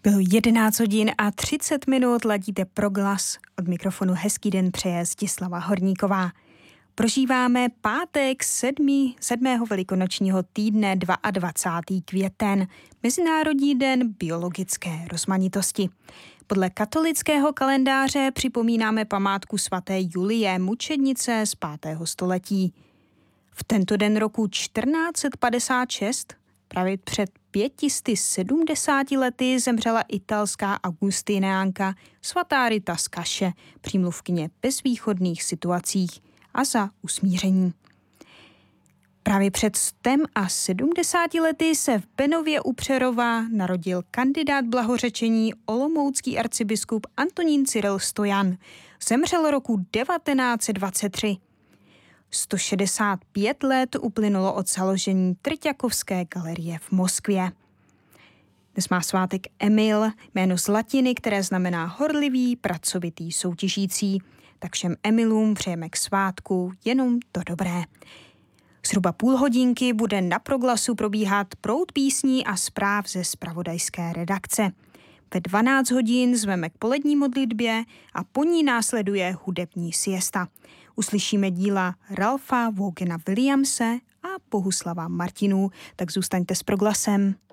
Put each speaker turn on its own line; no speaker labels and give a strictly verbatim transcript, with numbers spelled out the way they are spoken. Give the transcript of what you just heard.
Bylo jedenáct hodin a třicet minut, ladíte Proglas. Od mikrofonu hezký den přeje Zdislava Horníková. Prožíváme pátek sedmý, sedmého velikonočního týdne, dvacátého květen, Mezinárodní den biologické rozmanitosti. Podle katolického kalendáře připomínáme památku svaté Julie, mučednice z pátého století. V tento den roku čtrnáct set padesát šest, právě před pětisty sedmdesáti lety, zemřela italská augustiniánka svatá Rita z Kaše, přímluvkyně bezvýchodných situacích a za usmíření. Právě před stem a sedmdesáti lety se v Benově u Přerova narodil kandidát blahořečení olomoucký arcibiskup Antonín Cyril Stojan. Zemřel roku devatenáct set dvacet tři. sto šedesát pět let uplynulo od založení Trťakovské galerie v Moskvě. Dnes má svátek Emil, jméno z latiny, které znamená horlivý, pracovitý, soutěžící. Tak všem Emilům přejeme k svátku jenom to dobré. Zhruba půl hodinky bude na Proglasu probíhat proud písní a zpráv ze zpravodajské redakce. Ve dvanáct hodin zveme k polední modlitbě a po ní následuje hudební siesta. Uslyšíme díla Ralpha Vogena Williamse a Bohuslava Martinů, tak zůstaňte s Proglasem.